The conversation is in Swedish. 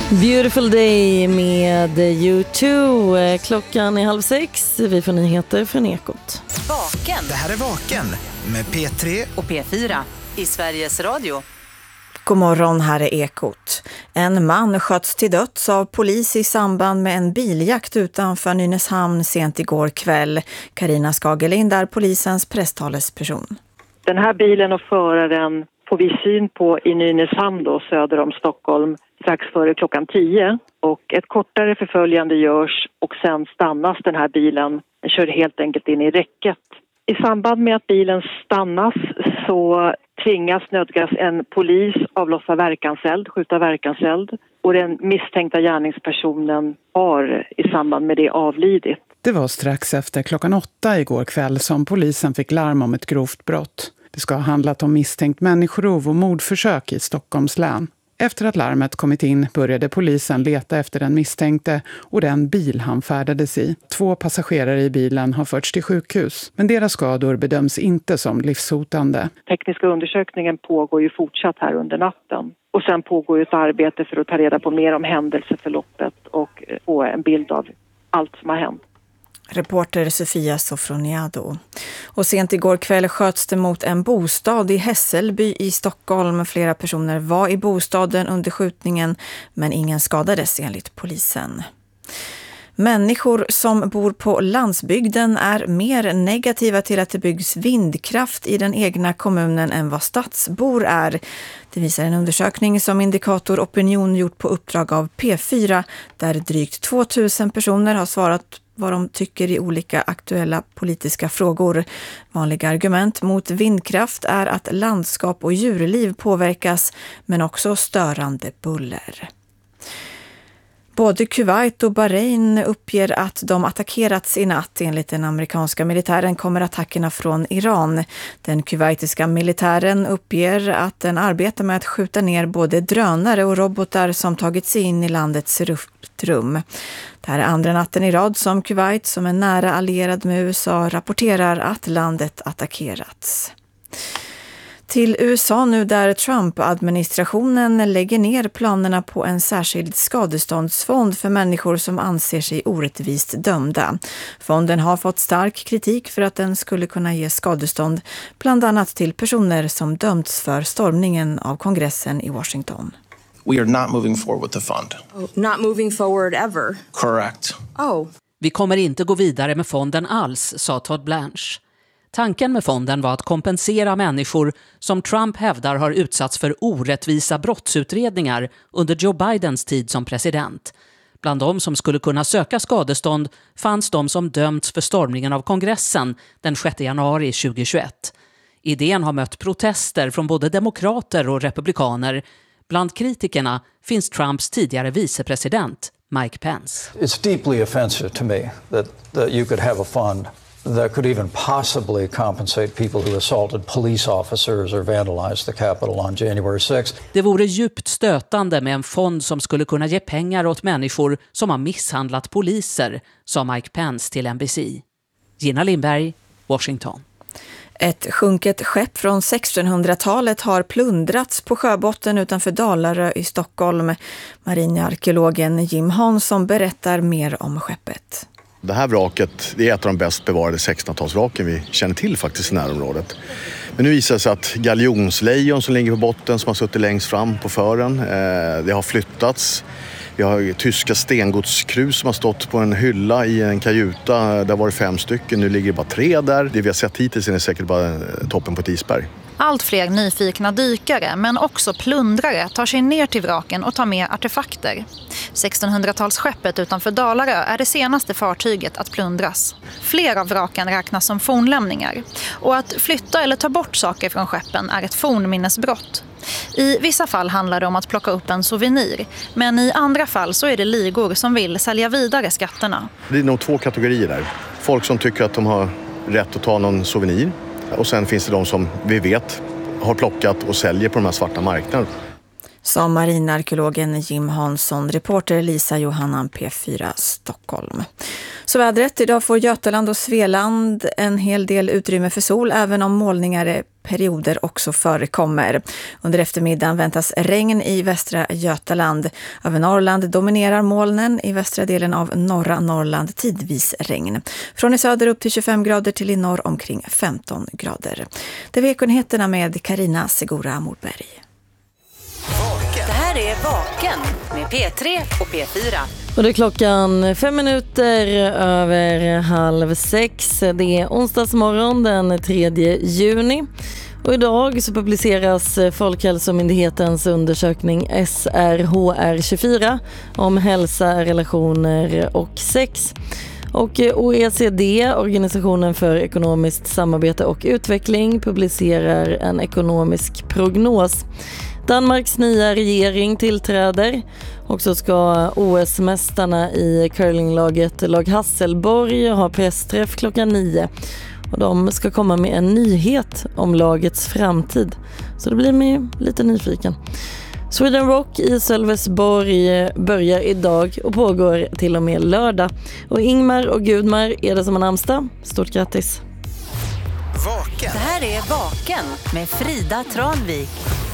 Beautiful Day med U2. Klockan är 5:30. Vi får nyheter från Ekot. Vaken. Det här är Vaken med P3 och P4 i Sveriges Radio. God morgon, här är Ekot. En man sköts till döds av polis i samband med en biljakt utanför Nynäshamn sent igår kväll. Carina Skagerlind är polisens presstalesperson. Den här bilen och föraren får vi syn på i Nynäshamn då, söder om Stockholm, strax före klockan 10. Och ett kortare förföljande görs och sen stannas den här bilen. Den kör helt enkelt in i räcket. I samband med att bilen stannas så nödgas en polis avlossa verkanseld, skjuta verkanseld. Och den misstänkta gärningspersonen har i samband med det avlidit. Det var strax efter klockan 8 igår kväll som polisen fick larm om ett grovt brott. Det ska ha handlat om misstänkt människorov och mordförsök i Stockholms län. Efter att larmet kommit in började polisen leta efter den misstänkte och den bil han färdades i. 2 passagerare i bilen har förts till sjukhus, men deras skador bedöms inte som livshotande. Tekniska undersökningen pågår ju fortsatt här under natten. Och sen pågår ju ett arbete för att ta reda på mer om händelseförloppet och få en bild av allt som har hänt. Reporter Sofia Sofroniado. Och sent igår kväll sköts det mot en bostad i Hässelby i Stockholm. Flera personer var i bostaden under skjutningen, men ingen skadades enligt polisen. Människor som bor på landsbygden är mer negativa till att det byggs vindkraft i den egna kommunen än vad stadsbor är. Det visar en undersökning som Indikator Opinion gjort på uppdrag av P4, där drygt 2000 personer har svarat vad de tycker i olika aktuella politiska frågor. Vanliga argument mot vindkraft är att landskap och djurliv påverkas, men också störande buller. Både Kuwait och Bahrain uppger att de attackerats i natt. Enligt den amerikanska militären kommer attackerna från Iran. Den kuwaitiska militären uppger att den arbetar med att skjuta ner både drönare och robotar som tagit sig in i landets luftrum. Det här är andra natten i rad som Kuwait, som är nära allierad med USA, rapporterar att landet attackerats. Till USA nu, där Trump-administrationen lägger ner planerna på en särskild skadeståndsfond för människor som anser sig orättvist dömda. Fonden har fått stark kritik för att den skulle kunna ge skadestånd bland annat till personer som dömts för stormningen av kongressen i Washington. We are not moving forward with the fund. Not moving forward ever? Correct. Vi kommer inte gå vidare med fonden alls, sa Todd Blanche. Tanken med fonden var att kompensera människor som Trump hävdar har utsatts för orättvisa brottsutredningar under Joe Bidens tid som president. Bland de som skulle kunna söka skadestånd fanns de som dömts för stormningen av kongressen den 6 januari 2021. Idén har mött protester från både demokrater och republikaner. Bland kritikerna finns Trumps tidigare vicepresident Mike Pence. It's deeply offensive to me that you could have a fund that could even possibly compensate people who assaulted police officers or vandalized the Capitol on January 6th. Det vore djupt stötande med en fond som skulle kunna ge pengar åt människor som har misshandlat poliser, sa Mike Pence till NBC. Gina Lindberg, Washington. Ett sjunket skepp från 1600-talet har plundrats på sjöbotten utanför Dalarö i Stockholm. Marinarkeologen Jim Hansson berättar mer om skeppet. Det här vraket, det är ett av de bäst bevarade 1600-talsvraken vi känner till faktiskt i närområdet. Men nu visar det sig att galjonslejon som ligger på botten, som har suttit längst fram på fören, det har flyttats. Vi har tyska stengodskrus som har stått på en hylla i en kajuta. Där var det 5 stycken, nu ligger det bara 3 där. Det vi har sett hittills är säkert bara toppen på ett isberg. Allt fler nyfikna dykare, men också plundrare, tar sig ner till vraken och tar med artefakter. 1600-talsskeppet utanför Dalarö är det senaste fartyget att plundras. Flera av vraken räknas som fornlämningar. Och att flytta eller ta bort saker från skeppen är ett fornminnesbrott. I vissa fall handlar det om att plocka upp en souvenir, men i andra fall så är det ligor som vill sälja vidare skatterna. Det är nog 2 kategorier där. Folk som tycker att de har rätt att ta någon souvenir, och sen finns det de som vi vet har plockat och säljer på de här svarta marknaderna. Sa marinarkeologen Jim Hansson, reporter Lisa Johannan, P4 Stockholm. Så vädret, idag får Götaland och Svealand en hel del utrymme för sol, även om molningar perioder också förekommer. Under eftermiddagen väntas regn i västra Götaland. Över Norrland dominerar molnen, i västra delen av norra Norrland tidvis regn. Från i söder upp till 25 grader till i norr omkring 15 grader. Det är Vekonheterna med Carina Segura Morberg. Det här är Vaken med P3 och P4. Och det är klockan 5 minuter över 5:30. Det är onsdagsmorgon den 3 juni. Och idag så publiceras Folkhälsomyndighetens undersökning SRHR24 om hälsa, relationer och sex. Och OECD, Organisationen för ekonomiskt samarbete och utveckling, publicerar en ekonomisk prognos. Danmarks nya regering tillträder och så ska OS-mästarna i curlinglaget Lag Hasselborg ha pressträff klockan 9. Och de ska komma med en nyhet om lagets framtid. Så det blir mig lite nyfiken. Sweden Rock i Sölvesborg börjar idag och pågår till och med lördag. Och Ingmar och Gudmar är det som har namnsdag. Stort grattis! Det här är Vaken med Frida Tranvik.